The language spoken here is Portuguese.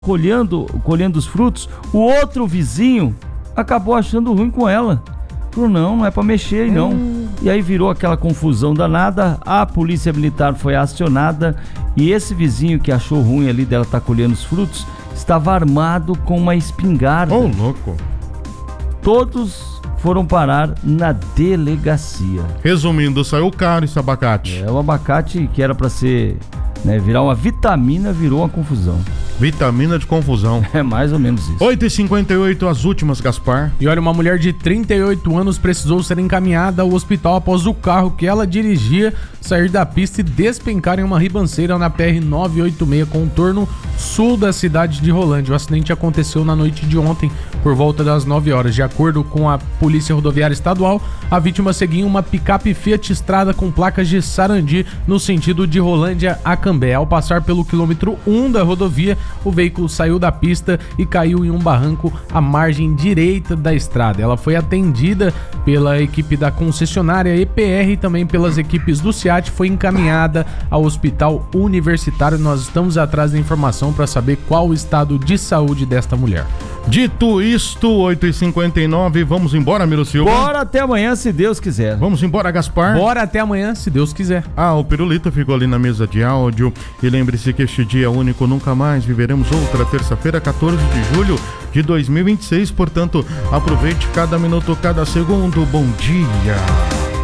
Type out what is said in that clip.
colhendo os frutos, o outro vizinho acabou achando ruim com ela. Falou, não é pra mexer aí não. E aí virou aquela confusão danada, a polícia militar foi acionada e esse vizinho que achou ruim ali dela estar colhendo os frutos, estava armado com uma espingarda. Ô, louco. Todos foram parar na delegacia. Resumindo, saiu caro esse abacate. O abacate que era pra ser, virar uma vitamina, virou uma confusão. Vitamina de confusão. É mais ou menos isso. 8h58, as últimas, Gaspar. E olha, uma mulher de 38 anos precisou ser encaminhada ao hospital após o carro que ela dirigia sair da pista e despencar em uma ribanceira na PR-986, contorno sul da cidade de Rolândia. O acidente aconteceu na noite de ontem, por volta das 9 horas. De acordo com a Polícia Rodoviária Estadual, a vítima seguia uma picape Fiat Strada com placas de Sarandi no sentido de Rolândia a Cambé. Ao passar pelo quilômetro 1 da rodovia, o veículo saiu da pista e caiu em um barranco à margem direita da estrada. Ela foi atendida pela equipe da concessionária EPR e também pelas equipes do SEAT, foi encaminhada ao hospital universitário. Nós estamos atrás da informação para saber qual o estado de saúde desta mulher. Dito isto, 8h59, vamos embora, Miro Silva? Bora até amanhã, se Deus quiser. Vamos embora, Gaspar? Bora até amanhã, se Deus quiser. O Pirulito ficou ali na mesa de áudio. E lembre-se que este dia é único, nunca mais viveremos outra. Terça-feira, 14 de julho de 2026. Portanto, aproveite cada minuto, cada segundo. Bom dia.